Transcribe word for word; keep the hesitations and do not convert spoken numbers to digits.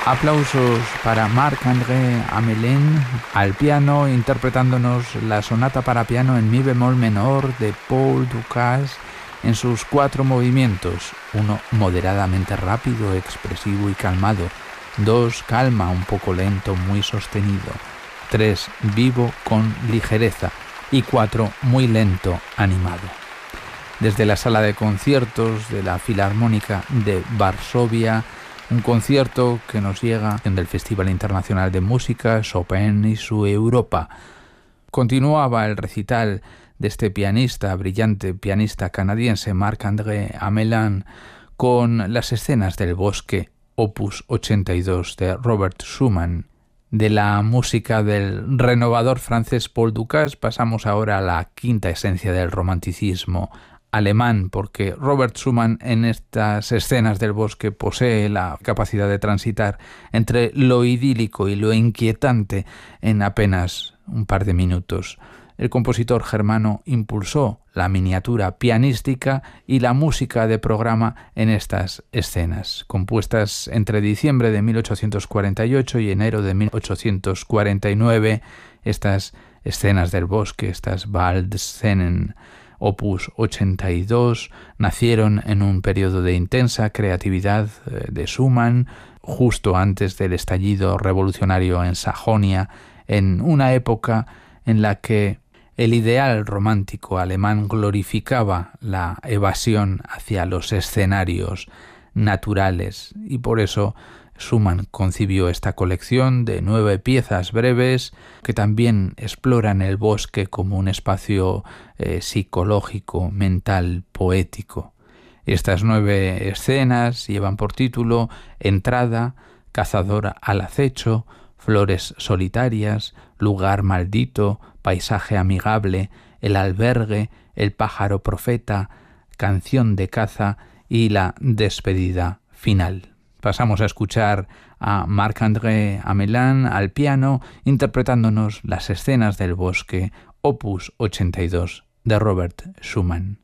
Aplausos para Marc-André Hamelin al piano, interpretándonos la sonata para piano en mi bemol menor de Paul Dukas en sus cuatro movimientos: uno moderadamente rápido, expresivo y calmado; dos calma, un poco lento, muy sostenido; tres vivo con ligereza; y cuatro muy lento, animado. Desde la sala de conciertos de la Filarmónica de Varsovia, un concierto que nos llega del Festival Internacional de Música Chopin y su Europa. Continuaba el recital de este pianista, brillante pianista canadiense, Marc-André Hamelin, con las escenas del bosque, opus ochenta y dos de Robert Schumann. De la música del renovador francés Paul Dukas pasamos ahora a la quinta esencia del romanticismo alemán, porque Robert Schumann en estas escenas del bosque posee la capacidad de transitar entre lo idílico y lo inquietante en apenas un par de minutos. El compositor germano impulsó la miniatura pianística y la música de programa en estas escenas, compuestas entre diciembre de mil ochocientos cuarenta y ocho y enero de mil ochocientos cuarenta y nueve. Estas escenas del bosque, estas Waldszenen, opus ochenta y dos, nacieron en un periodo de intensa creatividad de Schumann, justo antes del estallido revolucionario en Sajonia, en una época en la que el ideal romántico alemán glorificaba la evasión hacia los escenarios naturales, y por eso Schumann concibió esta colección de nueve piezas breves que también exploran el bosque como un espacio eh, psicológico, mental, poético. Estas nueve escenas llevan por título Entrada, Cazador al acecho, Flores solitarias, Lugar maldito, Paisaje amigable, El albergue, El pájaro profeta, Canción de caza y la despedida final. Pasamos a escuchar a Marc-André Hamelin al piano interpretándonos las escenas del bosque, opus ochenta y dos de Robert Schumann.